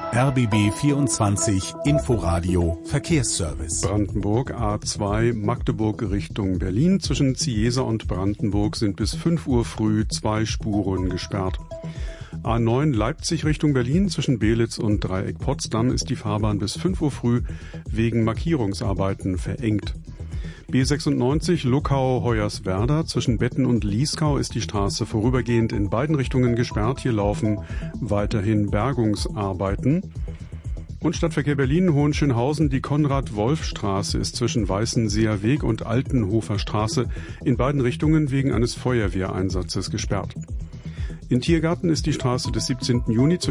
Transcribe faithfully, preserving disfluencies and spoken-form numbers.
R B B vierundzwanzig Inforadio Verkehrsservice. Brandenburg A zwei Magdeburg Richtung Berlin. Zwischen Ziesa und Brandenburg sind bis fünf Uhr früh zwei Spuren gesperrt. A neun Leipzig Richtung Berlin. Zwischen Belitz und Dreieck Potsdam ist die Fahrbahn bis fünf Uhr früh wegen Markierungsarbeiten verengt. B sechsundneunzig Luckau-Hoyerswerda. Zwischen Betten und Lieskau ist die Straße vorübergehend in beiden Richtungen gesperrt. Hier laufen weiterhin Bergungsarbeiten. Und Stadtverkehr Berlin, Hohenschönhausen, die Konrad-Wolf-Straße ist zwischen Weißenseer Weg und Altenhofer Straße in beiden Richtungen wegen eines Feuerwehreinsatzes gesperrt. In Tiergarten ist die Straße des siebzehnten Juni